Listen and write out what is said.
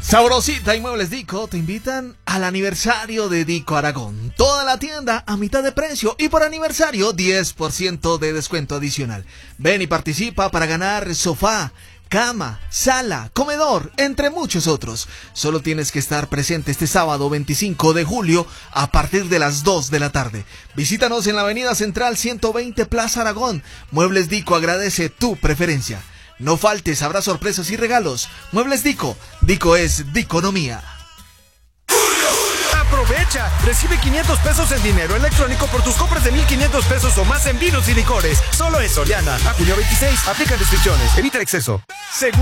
Sabrosita y Muebles Dico te invitan al aniversario de Dico Aragón. Toda la tienda a mitad de precio y por aniversario 10% de descuento adicional. Ven y participa para ganar sofá, cama, sala, comedor, entre muchos otros. Solo tienes que estar presente este sábado 25 de julio a partir de las 2 de la tarde. Visítanos en la Avenida Central 120 Plaza Aragón. Muebles Dico agradece tu preferencia. No faltes, habrá sorpresas y regalos. Muebles Dico. Dico es Diconomía. ¡Aprovecha! Recibe 500 pesos en dinero electrónico por tus compras de 1,500 pesos o más en vinos y licores. Solo en Soriana. A junio 26. Aplica restricciones. Evita el exceso.